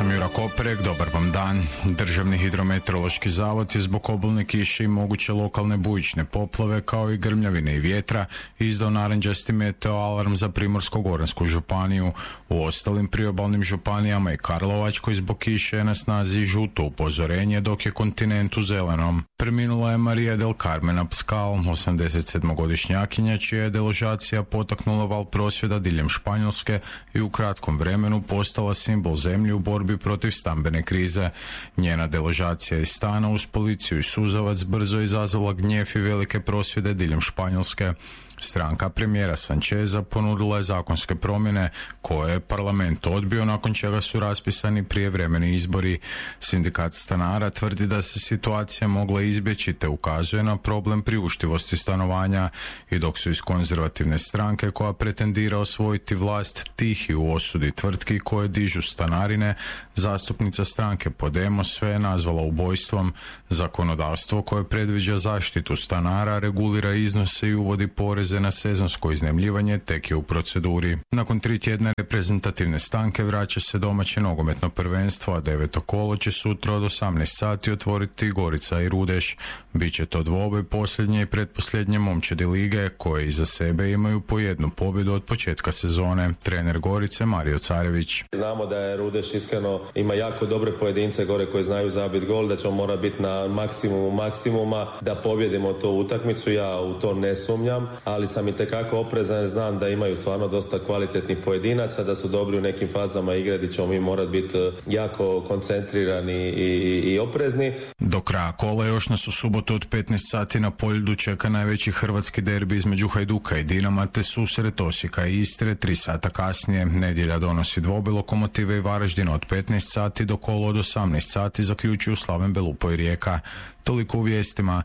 sam Jura Koperek, dobar vam dan. Državni hidrometeorološki zavod je zbog obilne kiše i moguće lokalne bujične poplave kao i grmljavine i vjetra izdao narančasti meteo alarm za Primorsko-goransku županiju. U ostalim priobalnim županijama i Karlovačkoj zbog kiše je na snazi žuto upozorenje, dok je kontinent u zelenom. Preminula je Maria del Carmen Abascal, 87-godišnjakinja čija je deložacija potaknula val prosvjeda diljem Španjolske i u kratkom vremenu postala simbol zemlje u borbi protiv stambene krize. Njena deložacija iz stana uz policiju i suzavac brzo izazvala gnjev i velike prosvjede diljem Španjolske. Stranka premijera Sancheza ponudila je zakonske promjene koje je parlament odbio, nakon čega su raspisani prijevremeni izbori. Sindikat stanara tvrdi da se situacija mogla izbjeći te ukazuje na problem priuštivosti stanovanja, i dok su iz konzervativne stranke koja pretendira osvojiti vlast tihi u osudi tvrtki koje dižu stanarine, zastupnica stranke Podemos sve je nazvala ubojstvom. Zakonodavstvo koje predviđa zaštitu stanara regulira iznose i uvodi porez na sezonsko iznajmljivanje tek je u proceduri. Nakon 3 tjedna reprezentativne stanke vraća se domaće nogometno prvenstvo, a 9. kolo će sutra od 18 sati otvoriti Gorica i Rudeš. Biće to dvoboj posljednje i pretposljednje momčadi lige koje iza sebe imaju po jednu pobjedu od početka sezone. Trener Gorice Mario Carević. Znamo da je Rudeš iskreno ima jako dobre pojedince gore koji znaju zabiti gol, da ćemo morati biti na maksimumu maksimuma da pobjedimo tu utakmicu. Ja u to ne sumnjam, ali sam itekako oprezan, znam da imaju stvarno dosta kvalitetnih pojedinaca, da su dobri u nekim fazama igre gdje ćemo mi morati biti jako koncentrirani i oprezni. Do kraja kola još nas u subotu od 15 sati na Poljudu čeka najveći hrvatski derbi između Hajduka i Dinama te susret Osijeka i Istre 3 sata kasnije. Nedjelja donosi dvobe Lokomotive i Varaždina od 15 sati do kola od 18 sati zaključuju Slaven Belupo i Rijeka. Toliko u vijestima.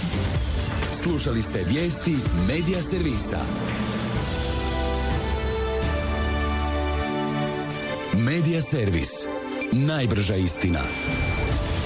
Slušali ste vijesti Medija servisa. Medija servis. Najbrža istina.